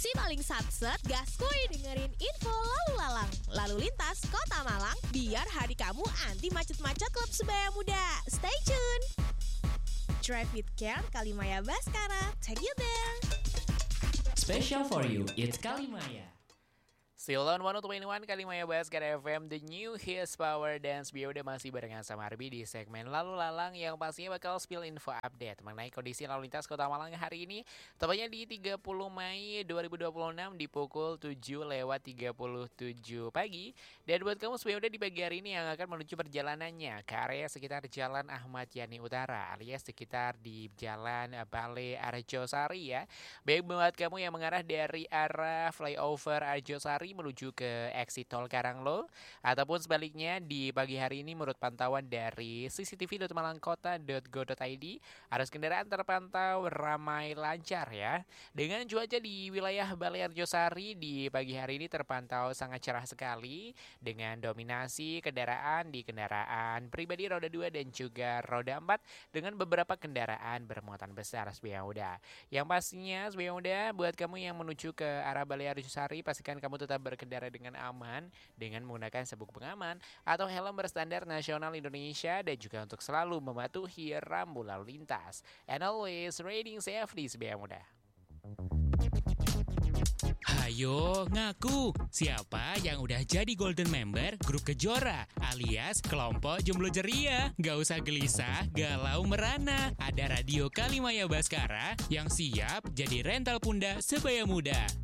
Si paling satset gaskuy dengerin info lalu lalang, lalu lintas kota Malang, biar hari kamu anti macet-macet klub sebaya muda. Stay tune. Drive with care, Kalimaya Baskara, take you there. Special for you, it's Kalimaya. Still on 121 Kalimaya Baskara FM, The New Hits Power Dance. Bio udah masih barengan sama Arbi di segmen Lalu Lalang yang pastinya bakal spill info update mengenai kondisi lalu lintas Kota Malang hari ini. Tepatnya di 30 Mei 2026 di pukul 7:37 pagi. Dan buat kamu sebenarnya udah di pagi hari ini yang akan menuju perjalanannya ke area sekitar Jalan Ahmad Yani Utara alias sekitar di Jalan Balai Arjosari ya. Baik buat kamu yang mengarah dari arah flyover Arjosari menuju ke exit tol Karanglo ataupun sebaliknya di pagi hari ini menurut pantauan dari cctv.malangkota.go.id arus kendaraan terpantau ramai lancar ya. Dengan cuaca di wilayah Balai Arjosari di pagi hari ini terpantau sangat cerah sekali dengan dominasi kendaraan di kendaraan pribadi roda 2 dan juga roda 4 dengan beberapa kendaraan bermuatan besar Sebiauda. Yang pastinya Sebiauda buat kamu yang menuju ke arah Balai Arjosari pastikan kamu tetap berkendara dengan aman dengan menggunakan sabuk pengaman atau helm berstandar nasional Indonesia dan juga untuk selalu mematuhi rambu lalu lintas. And always riding safely Sebaya Muda. Hayo ngaku siapa yang udah jadi golden member grup Kejora alias kelompok jomblo ceria. Gak usah gelisah, galau merana. Ada radio Kalimaya Baskara yang siap jadi rental punda Sebaya Muda.